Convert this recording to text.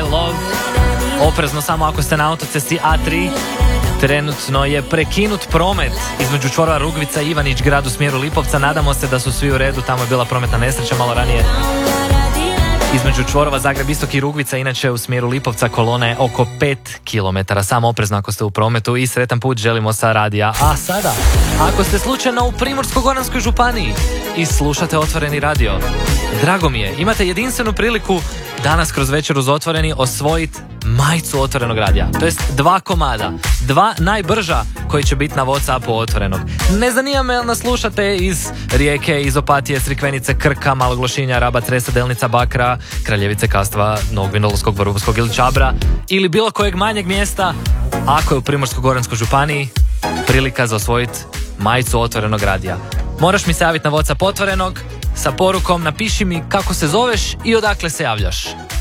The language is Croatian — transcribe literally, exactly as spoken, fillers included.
Love. Oprezno samo ako ste na autocesti A tri. Trenutno je prekinut promet između čvorova Rugvica i Ivanić grad u smjeru Lipovca. Nadamo se da su svi u redu, tamo je bila prometna nesreća malo ranije. Između čvorova Zagreb Istok i Rugvica, inače u smjeru Lipovca kolona je oko pet kilometara. Samo oprezno ako ste u prometu i sretan put želimo sa radija. A sada, ako ste slučajno u Primorsko-goranskoj županiji i slušate Otvoreni radio, drago mi je, imate jedinstvenu priliku danas kroz večer uz Otvoreni osvojiti majicu Otvorenog radija. To jest dva komada. Dva najbrža koji će biti na Whatsappu Otvorenog. Ne zanima me jel nas slušate iz Rijeke, iz Opatije, Crikvenice, Krka, Malog Lošinja, Raba, Cresa, Delnica, Bakra, Kraljevice, Kastva, Novog Vinodolskog, Vrhunskog ili Čabra ili bilo kojeg manjeg mjesta. Ako je u Primorsko-goranskoj županiji, prilika za osvojiti majicu Otvorenog radija. Moraš mi se javiti na Whatsapp Otvorenog sa porukom napiši mi kako se zoveš i odakle se javljaš.